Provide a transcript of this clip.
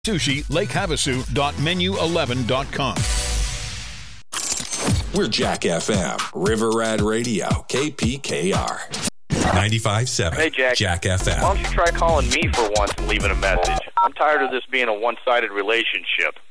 Sushi, Lake Havasu.menu11.com. We're Jack FM, River Rad Radio, KPKR. 95.7. Hey, Jack FM. Why don't you try calling me for once and leaving a message? I'm tired of this being a one-sided relationship.